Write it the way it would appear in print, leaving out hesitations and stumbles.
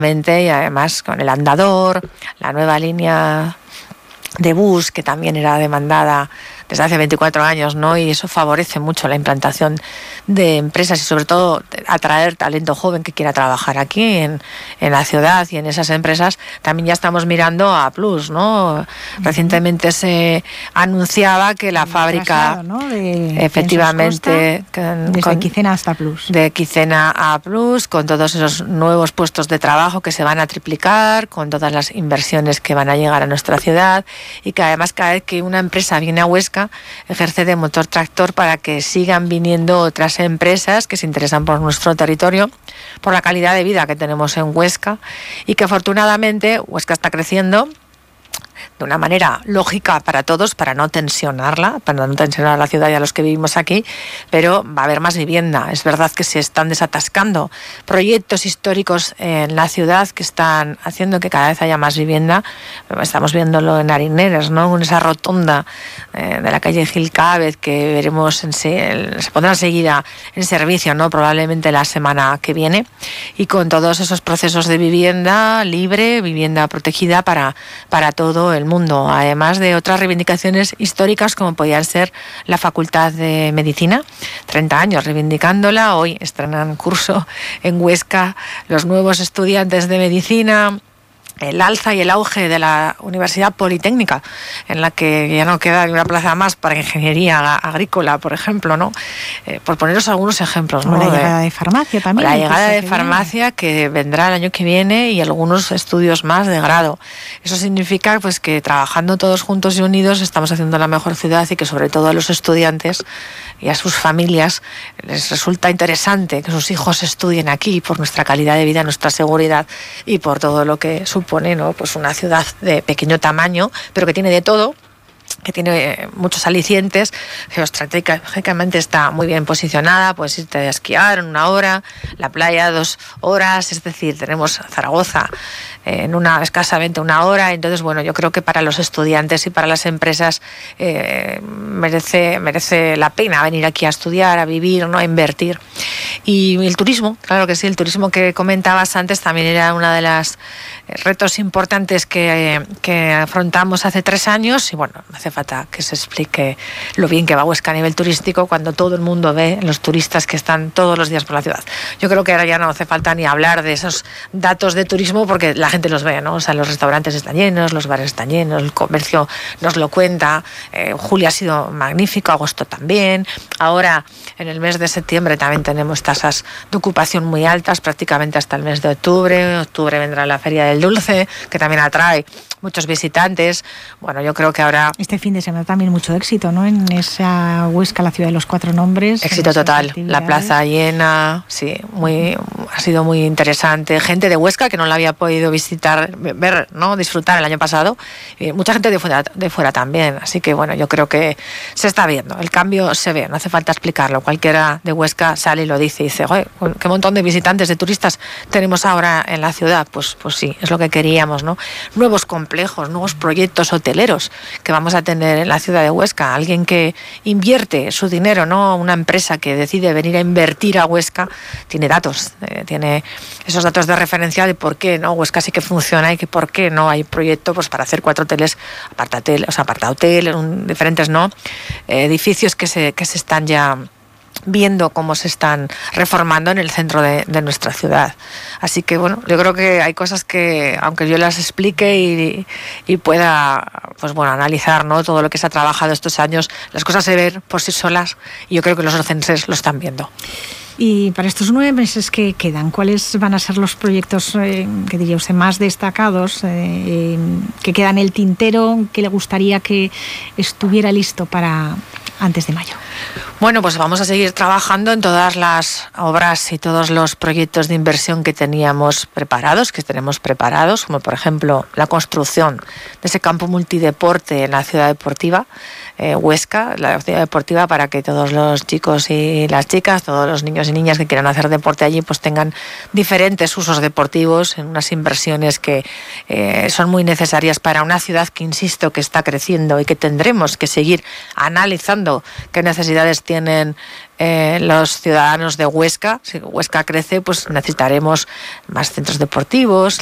Y además con el andador, la nueva línea de bus que también era demandada desde hace 24 años, ¿no? Y eso favorece mucho la implantación de empresas y sobre todo atraer talento joven que quiera trabajar aquí en la ciudad y en esas empresas. También ya estamos mirando a Plus, ¿no? Recientemente se anunciaba que la fábrica, ¿no? efectivamente, desde Quicena hasta Plus. De Quicena a Plus, con todos esos nuevos puestos de trabajo que se van a triplicar, con todas las inversiones que van a llegar a nuestra ciudad y que además cada vez que una empresa viene a Huesca ejerce de motor tractor para que sigan viniendo otras empresas que se interesan por nuestro territorio, por la calidad de vida que tenemos en Huesca y que afortunadamente Huesca está creciendo de una manera lógica para todos, para no tensionar a la ciudad y a los que vivimos aquí, pero va a haber más vivienda. Es verdad que se están desatascando proyectos históricos en la ciudad que están haciendo que cada vez haya más vivienda. Estamos viéndolo en Arineres, ¿no? En esa rotonda de la calle Gil Cábez que veremos se pondrá enseguida en servicio, ¿no? Probablemente la semana que viene, y con todos esos procesos de vivienda libre, vivienda protegida para todo el mundo, además de otras reivindicaciones históricas como podían ser la Facultad de Medicina, 30 años reivindicándola. Hoy estrenan curso en Huesca los nuevos estudiantes de medicina, el alza y el auge de la Universidad Politécnica, en la que ya no queda ni una plaza más para ingeniería agrícola, por ejemplo, ¿no? Por poneros algunos ejemplos, ¿no? O la llegada de farmacia también. La llegada de farmacia que vendrá el año que viene y algunos estudios más de grado. Eso significa pues que trabajando todos juntos y unidos estamos haciendo la mejor ciudad y que sobre todo a los estudiantes y a sus familias les resulta interesante que sus hijos estudien aquí por nuestra calidad de vida, nuestra seguridad y por todo lo que supone, ¿no? Pues una ciudad de pequeño tamaño, pero que tiene de todo, que tiene muchos alicientes. Geoestratégicamente está muy bien posicionada, puedes irte a esquiar en 1 hora, la playa 2 horas, es decir, tenemos Zaragoza en escasamente 1 hora. Entonces, bueno, yo creo que para los estudiantes y para las empresas merece la pena venir aquí a estudiar, a vivir, ¿no? A invertir. Y el turismo, claro que sí, el turismo que comentabas antes también era una de las retos importantes que afrontamos hace 3 años y bueno, no hace falta que se explique lo bien que va Huesca a nivel turístico cuando todo el mundo ve los turistas que están todos los días por la ciudad. Yo creo que ahora ya no hace falta ni hablar de esos datos de turismo porque la gente los ve, ¿no? O sea, los restaurantes están llenos, los bares están llenos, el comercio nos lo cuenta. Julio ha sido magnífico, agosto también. Ahora, en el mes de septiembre también tenemos tasas de ocupación muy altas, prácticamente hasta el mes de octubre. En octubre vendrá la Feria del Dulce, que también atrae muchos visitantes. Bueno, yo creo que ahora... Este fin de semana también mucho éxito, ¿no? En esa Huesca, la ciudad de los 4 nombres. Éxito total. La plaza llena, sí, ha sido muy interesante. Gente de Huesca que no la había podido visitar, ver, ¿no? Disfrutar el año pasado. Y mucha gente de fuera también. Así que, bueno, yo creo que se está viendo. El cambio se ve, no hace falta explicarlo. Cualquiera de Huesca sale y lo dice y dice, oye, qué montón de visitantes, de turistas tenemos ahora en la ciudad. Pues sí, es lo que queríamos, ¿no? Nuevos complejos, nuevos proyectos hoteleros que vamos a tener en la ciudad de Huesca. Alguien que invierte su dinero, ¿no? Una empresa que decide venir a invertir a Huesca tiene datos, tiene esos datos de referencia de por qué, ¿no? Huesca sí que funciona y que por qué no hay proyecto pues para hacer 4 hoteles, apartahotel, diferentes, ¿no? Edificios que se están ya viendo cómo se están reformando en el centro de nuestra ciudad. Así que bueno, yo creo que hay cosas que, aunque yo las explique y pueda pues bueno, analizar, ¿no? Todo lo que se ha trabajado estos años, las cosas se ven por sí solas y yo creo que los ocenses lo están viendo. Y para estos 9 meses que quedan, ¿cuáles van a ser los proyectos, que diría usted, más destacados, que quedan en el tintero, que le gustaría que estuviera listo para antes de mayo? Bueno, pues vamos a seguir trabajando en todas las obras y todos los proyectos de inversión que tenemos preparados, como por ejemplo la construcción de ese campo multideporte en la ciudad deportiva, Huesca, la ciudad deportiva, para que todos los chicos y las chicas, todos los niños y niñas que quieran hacer deporte allí, pues tengan diferentes usos deportivos en unas inversiones que son muy necesarias para una ciudad que, insisto, que está creciendo y que tendremos que seguir analizando qué necesitamos necesidades tienen los ciudadanos de Huesca. Si Huesca crece, pues necesitaremos más centros deportivos,